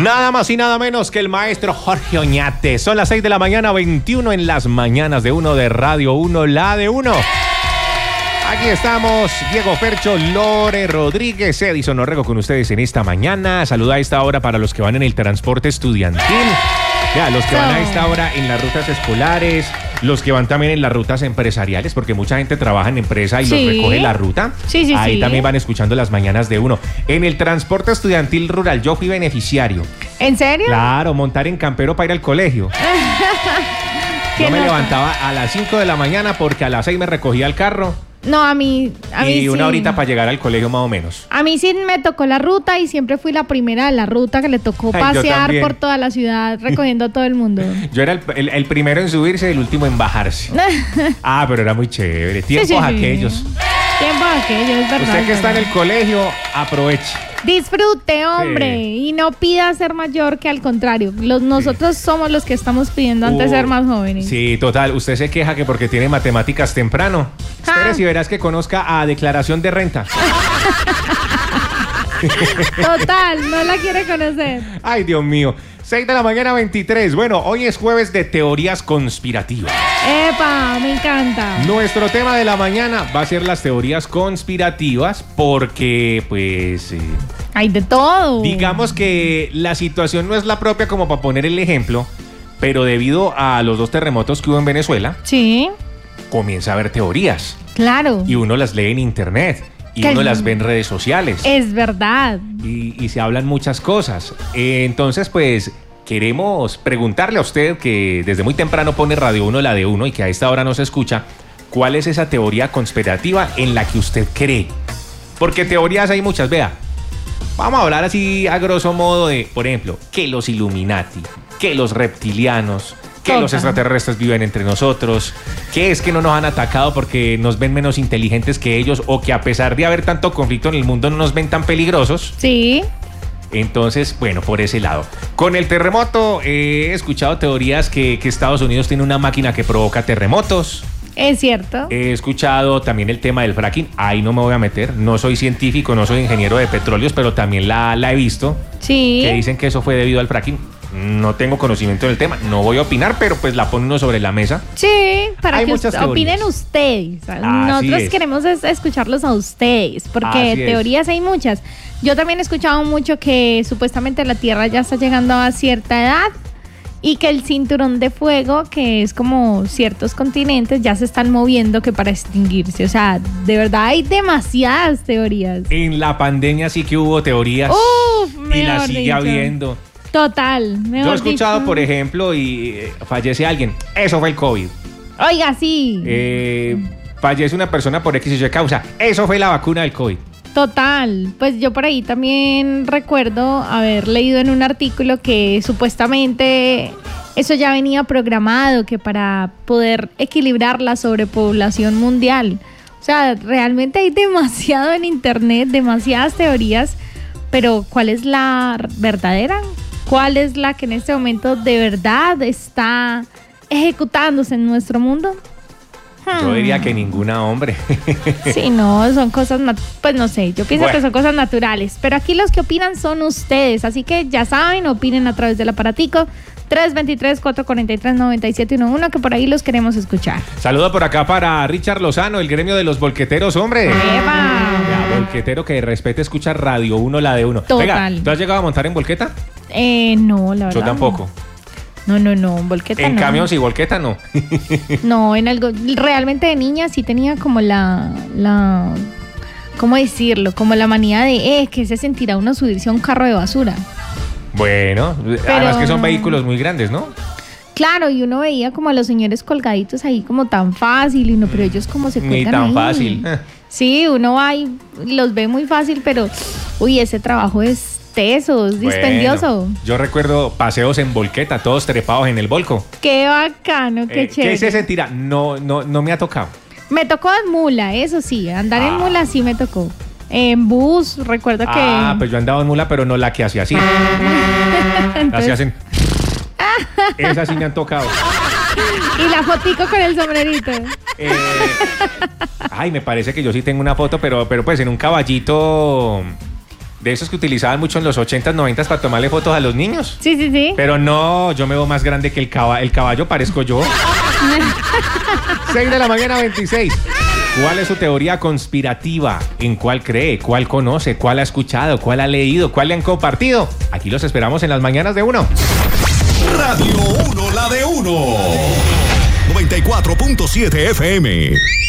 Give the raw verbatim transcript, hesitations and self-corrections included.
Nada más y nada menos que el maestro Jorge Oñate. Son las seis de la mañana, veintiuno en las mañanas de uno de Radio uno, la de uno. Aquí estamos, Diego Fercho, Lore Rodríguez, Edison Orrego con ustedes en esta mañana. Saluda a esta hora para los que van en el transporte estudiantil. Ya, los que van a esta hora en las rutas escolares, los que van también en las rutas empresariales, porque mucha gente trabaja en empresa y sí. los recoge la ruta. Sí, sí, Ahí sí. también van escuchando las mañanas de uno. En el transporte estudiantil rural, yo fui beneficiario. ¿En serio? Claro, montar en campero para ir al colegio. Yo me levantaba a las cinco de la mañana porque a las seis me recogía el carro. No, a mí, a mí Y una sí. horita para llegar al colegio más o menos. A mí sí me tocó la ruta y siempre fui la primera de la ruta que le tocó Ay, yo pasear también. por toda la ciudad recogiendo a todo el mundo. Yo era el, el- el primero en subirse y el último en bajarse. Ah, pero era muy chévere. Tiempos sí, sí. aquellos. Tiempo aquello, es verdad. Usted que es está en verdad. el colegio, aproveche. Disfrute, hombre, Sí. y no pida ser mayor, que al contrario. Los, nosotros somos los que estamos pidiendo antes Uh, ser más jóvenes. Sí, total. Usted se queja que porque tiene matemáticas temprano. Espere Ah. si verás que conozca a declaración de renta. Total, no la quiere conocer. Ay, Dios mío. seis de la mañana, veintitrés. Bueno, hoy es jueves de teorías conspirativas. Epa, me encanta. Nuestro tema de la mañana va a ser las teorías conspirativas porque, pues, eh, Hay de todo. digamos que la situación no es la propia como para poner el ejemplo, pero debido a los dos terremotos que hubo en Venezuela, Sí, comienza a haber teorías claro. y uno las lee en internet y Que- uno las ve en redes sociales Es verdad. y, y se hablan muchas cosas. Eh, entonces, pues, queremos preguntarle a usted que desde muy temprano pone Radio uno, la de uno, y que a esta hora no se escucha, ¿cuál es esa teoría conspirativa en la que usted cree? Porque teorías hay muchas, vea. Vamos a hablar así a grosso modo de, por ejemplo, que los Illuminati, que los reptilianos, que Total. los extraterrestres viven entre nosotros, que es que no nos han atacado porque nos ven menos inteligentes que ellos, o que a pesar de haber tanto conflicto en el mundo no nos ven tan peligrosos. Sí. Entonces, bueno, por ese lado. Con el terremoto eh, he escuchado teorías que, que Estados Unidos tiene una máquina que provoca terremotos. Es cierto. He escuchado también el tema del fracking. Ahí no me voy a meter. No soy científico, no soy ingeniero de petróleos, pero también la, la he visto. Sí. Que dicen que eso fue debido al fracking. No tengo conocimiento del tema, no voy a opinar, pero pues la pone uno sobre la mesa. Sí, para Hay que muchas us- teorías. opinen ustedes. Así Nosotros es. queremos es- escucharlos a ustedes, porque Así es. teorías hay muchas. Yo también he escuchado mucho que supuestamente la Tierra ya está llegando a cierta edad y que el cinturón de fuego, que es como ciertos continentes, ya se están moviendo que para extinguirse. O sea, de verdad hay demasiadas teorías. En la pandemia sí que hubo teorías Uf, y la mejor sigue dicho. habiendo. Total. Mejor Yo he escuchado, dicho. por ejemplo, y eh, fallece alguien. Eso fue el COVID. Oiga, sí. Eh, fallece una persona por X y Y causa. Eso fue la vacuna del COVID. Total, pues yo por ahí también recuerdo haber leído en un artículo que supuestamente eso ya venía programado, que para poder equilibrar la sobrepoblación mundial. O sea, realmente hay demasiado en internet, demasiadas teorías, pero ¿cuál es la verdadera? ¿Cuál es la que en este momento de verdad está ejecutándose en nuestro mundo? Yo Hmm. diría que ninguna, hombre. Sí, no, son cosas, nat- pues no sé, yo pienso Bueno. que son cosas naturales, pero aquí los que opinan son ustedes, así que ya saben, opinen a través del aparatico tres dos tres, cuatro cuatro tres, nueve siete uno uno, que por ahí los queremos escuchar. Saludo por acá para Richard Lozano, el gremio de los volqueteros, hombre. ¡Eva! Ya, volquetero que respete escucha Radio uno, la de uno. Total. Venga, ¿tú has llegado a montar en volqueta? Eh, no, la verdad. Yo tampoco. No, no, no, volqueta En no. camión sí, volqueta no. No, en algo, realmente de niña sí tenía como la, la, ¿cómo decirlo? Como la manía de, eh, que se sentirá uno subirse a un carro de basura. Bueno, además que son vehículos muy grandes, ¿no? Claro, y uno veía como a los señores colgaditos ahí como tan fácil, y uno, pero ellos como se Ni cuelgan tan ahí. fácil. Sí, uno va y los ve muy fácil, pero uy, ese trabajo es teso, es dispendioso. Bueno, yo recuerdo paseos en volqueta, todos trepados en el volco. Qué bacano, qué Eh, chévere. ¿Qué se sentirá? No, no, no me ha tocado. Me tocó en mula, eso sí, andar en Ah. mula sí me tocó. En bus, recuerdo que... Ah, pues yo andaba en mula, pero no la que hacía así. Así hacen. Esas sí me han tocado. Y la fotico con el sombrerito. Eh, ay, me parece que yo sí tengo una foto, pero, pero pues en un caballito de esos que utilizaban mucho en los ochentas, noventas para tomarle fotos a los niños. Sí, sí, sí. Pero no, yo me veo más grande que el caballo. El caballo parezco yo. seis de la mañana, veintiséis. ¿Cuál es su teoría conspirativa? ¿En cuál cree? ¿Cuál conoce? ¿Cuál ha escuchado? ¿Cuál ha leído? ¿Cuál le han compartido? Aquí los esperamos en las mañanas de uno. Radio uno, la de uno. noventa y cuatro punto siete F M.